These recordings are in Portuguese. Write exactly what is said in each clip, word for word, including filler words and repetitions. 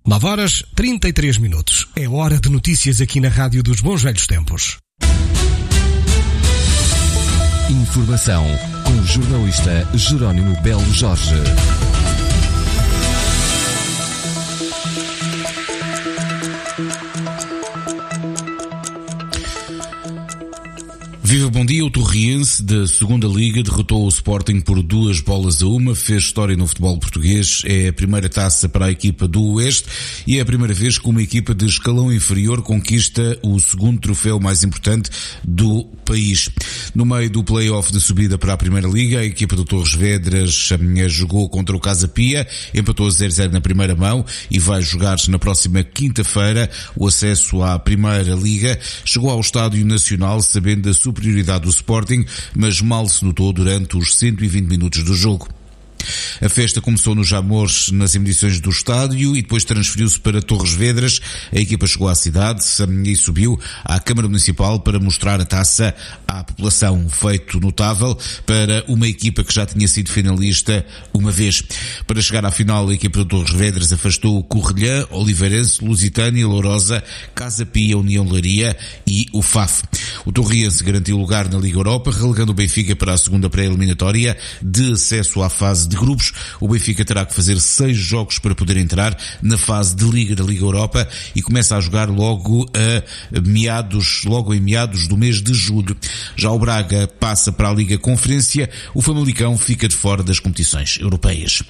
nove horas trinta e três minutos. É hora de notícias aqui na Rádio dos Bons Velhos Tempos. Informação com o jornalista Jerónimo Belo Jorge. Viva, bom dia. O Torriense da segunda Liga derrotou o Sporting por duas bolas a uma, fez história no futebol português. É a primeira taça para a equipa do Oeste e é a primeira vez que uma equipa de escalão inferior conquista o segundo troféu mais importante do país. No meio do play-off de subida para a Primeira Liga, a equipa do Torres Vedras jogou contra o Casa Pia, empatou a zero a zero na primeira mão e vai jogar na próxima quinta-feira o acesso à Primeira Liga. Chegou ao Estádio Nacional sabendo da superioridade do Sporting, mas mal se notou durante os cento e vinte minutos do jogo. A festa começou nos Jamores, nas imediações do estádio, e depois transferiu-se para Torres Vedras. A equipa chegou à cidade e subiu à Câmara Municipal para mostrar a taça à população. Um feito notável para uma equipa que já tinha sido finalista uma vez. Para chegar à final, a equipa de Torres Vedras afastou o Correlhã, Oliveirense, Lusitânia, Lourosa, Casa Pia, União de Leiria e o F A F. O Torriense garantiu lugar na Liga Europa, relegando o Benfica para a segunda pré-eliminatória de acesso à fase de grupos. O Benfica terá que fazer seis jogos para poder entrar na fase de Liga da Liga Europa e começa a jogar logo a meados, logo em meados do mês de julho. Já o Braga passa para a Liga Conferência, o Famalicão fica de fora das competições europeias.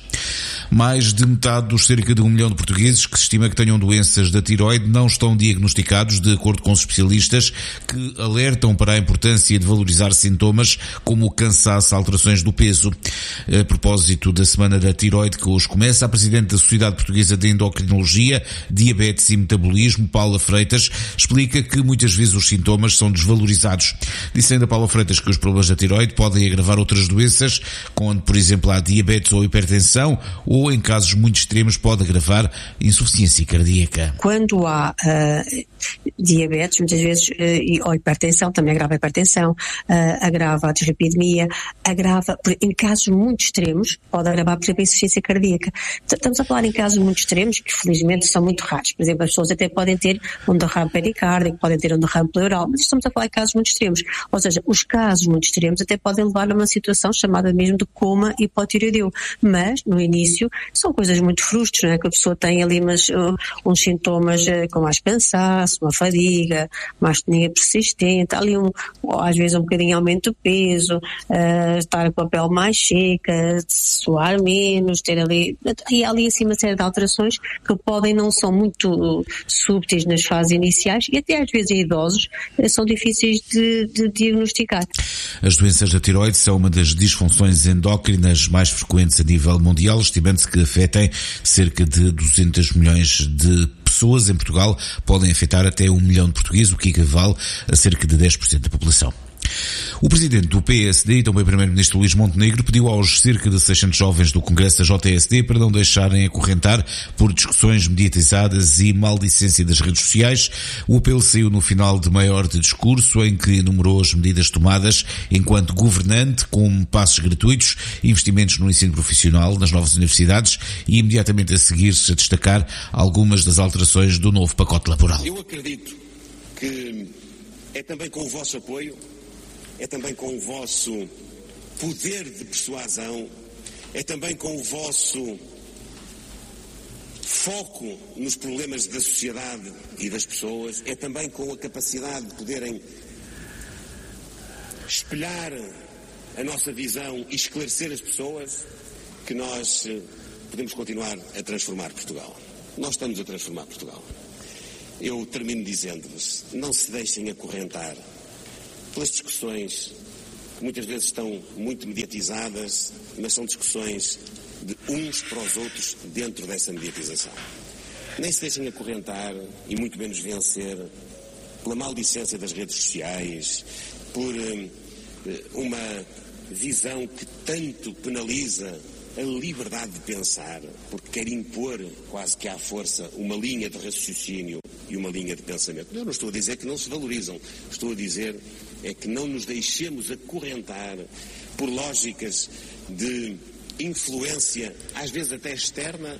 Mais de metade dos cerca de um milhão de portugueses que se estima que tenham doenças da tiroide não estão diagnosticados, de acordo com os especialistas que alertam para a importância de valorizar sintomas como o cansaço, alterações do peso. A propósito da Semana da Tiroide que hoje começa, a Presidente da Sociedade Portuguesa de Endocrinologia, Diabetes e Metabolismo, Paula Freitas, explica que muitas vezes os sintomas são desvalorizados. Disse ainda Paula Freitas que os problemas da tiroide podem agravar outras doenças, quando, por exemplo, há diabetes ou hipertensão, ou, em casos muito extremos, pode agravar insuficiência cardíaca. Quando há uh, diabetes, muitas vezes, uh, ou hipertensão, também agrava a hipertensão, uh, agrava a dislipidemia, agrava, em casos muito extremos, pode agravar, por exemplo, a insuficiência cardíaca. Estamos a falar em casos muito extremos, que felizmente são muito raros. Por exemplo, as pessoas até podem ter um derrame pericárdico, podem ter um derrame pleural, mas estamos a falar em casos muito extremos. Ou seja, os casos muito extremos até podem levar a uma situação chamada mesmo de coma hipotireoideu. Mas, no início, são coisas muito frustras, não é? Que a pessoa tem ali mas, uh, uns sintomas uh, com mais cansaço, uma fadiga, uma astonia persistente, ali um, às vezes um bocadinho aumento do peso, uh, estar com a pele mais seca, suar menos, ter ali, e há ali assim uma série de alterações que podem, não são muito súbitas nas fases iniciais e até às vezes em idosos uh, são difíceis de, de diagnosticar. As doenças da tiroide são uma das disfunções endócrinas mais frequentes a nível mundial, estimando-se que afetem cerca de duzentos milhões de pessoas. Em Portugal podem afetar até um milhão de portugueses, o que equivale a cerca de dez por cento da população. O presidente do P S D e também o primeiro-ministro Luís Montenegro pediu aos cerca de seiscentos jovens do Congresso da J S D para não deixarem acorrentar por discussões mediatizadas e maldicência das redes sociais. O apelo saiu no final de meia hora de discurso em que enumerou as medidas tomadas enquanto governante, como passos gratuitos, investimentos no ensino profissional, nas novas universidades e imediatamente a seguir-se a destacar algumas das alterações do novo pacote laboral. Eu acredito que é também com o vosso apoio, é também com o vosso poder de persuasão, é também com o vosso foco nos problemas da sociedade e das pessoas, é também com a capacidade de poderem espelhar a nossa visão e esclarecer as pessoas que nós podemos continuar a transformar Portugal. Nós estamos a transformar Portugal. Eu termino dizendo-vos, não se deixem acorrentar pelas discussões que muitas vezes estão muito mediatizadas, mas são discussões de uns para os outros dentro dessa mediatização. Nem se deixem acorrentar, e muito menos vencer, pela maldicência das redes sociais, por uh, uma visão que tanto penaliza a liberdade de pensar, porque quer impor quase que à força uma linha de raciocínio e uma linha de pensamento. Eu não estou a dizer que não se valorizam, estou a dizer é que não nos deixemos acorrentar por lógicas de influência, às vezes até externa,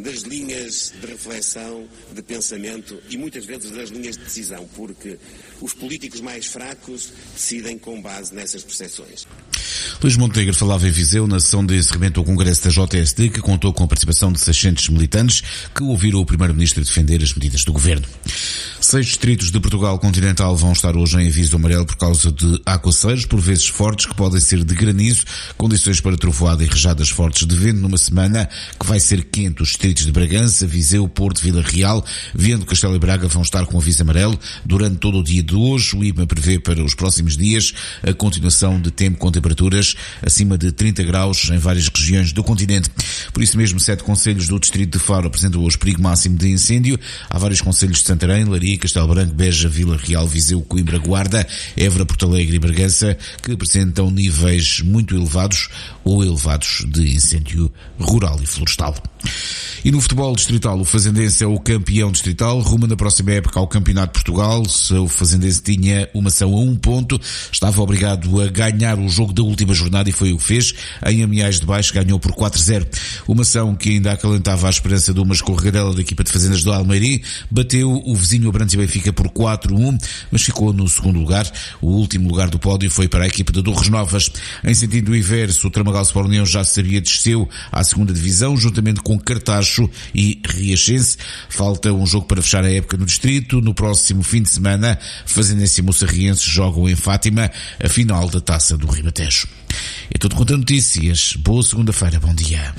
das linhas de reflexão, de pensamento e muitas vezes das linhas de decisão, porque os políticos mais fracos decidem com base nessas percepções. Luís Montenegro falava em Viseu na sessão de encerramento do Congresso da J S D, que contou com a participação de seiscentos militantes que ouviram o Primeiro-Ministro defender as medidas do Governo. Seis distritos de Portugal continental vão estar hoje em aviso amarelo por causa de aguaceiros, por vezes fortes, que podem ser de granizo, condições para trovoada e rajadas fortes de vento numa semana que vai ser quente. Os distritos de Bragança, Viseu, Porto, Vila Real, Viana do Castelo e Braga vão estar com aviso amarelo durante todo o dia de hoje. O I B M A prevê para os próximos dias a continuação de tempo com temperaturas acima de trinta graus em várias regiões do continente. Por isso mesmo, sete concelhos do distrito de Faro apresentam hoje perigo máximo de incêndio. Há vários concelhos de Santarém, Leiria, Castelo Branco, Beja, Vila Real, Viseu, Coimbra, Guarda, Évora, Porto Alegre e Bragança que apresentam níveis muito elevados ou elevados de incêndio rural e florestal. E no futebol distrital, o Fazendense é o campeão distrital, rumo na próxima época ao Campeonato de Portugal. O Fazendense tinha uma ação a um ponto, estava obrigado a ganhar o jogo da última jornada e foi o que fez. Em Amiais de Baixo ganhou por quatro a zero. Uma ação que ainda acalentava a esperança de uma escorregadela da equipa de Fazendas do Almeirim, bateu o vizinho Abrantes e Benfica por quatro a um, mas ficou no segundo lugar. O último lugar do pódio foi para a equipa de Torres Novas. Em sentido inverso, o Tramagal Sport União já se sabia desceu à segunda divisão, juntamente com Cartacho e Riachense. Falta um jogo para fechar a época no distrito. No próximo fim de semana, Fazendense e Moçarriense jogam em Fátima a final da Taça do Ribatejo. É tudo quanto a notícias. Boa segunda-feira, bom dia.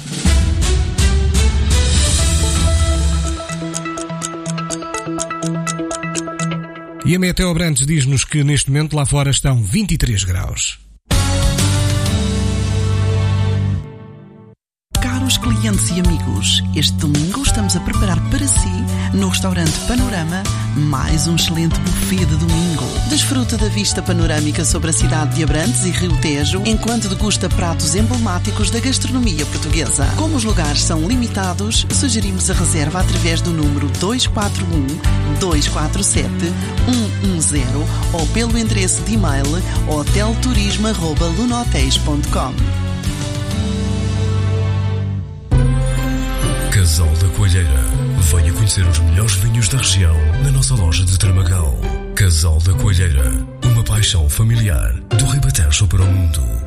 E a Meteo Abrantes diz-nos que neste momento lá fora estão vinte e três graus. Caros clientes e amigos, este domingo estamos a preparar para si, no restaurante Panorama, mais um excelente buffet de domingo. Desfruta da vista panorâmica sobre a cidade de Abrantes e Rio Tejo, enquanto degusta pratos emblemáticos da gastronomia portuguesa. Como os lugares são limitados, sugerimos a reserva através do número dois quatro um, dois quatro sete, um um zero ou pelo endereço de e-mail hotelturismo arroba lunotéis ponto com. Casal da Coelheira. Venha conhecer os melhores vinhos da região na nossa loja de Tramagal. Casal da Coelheira. Uma paixão familiar do Ribatejo para o mundo.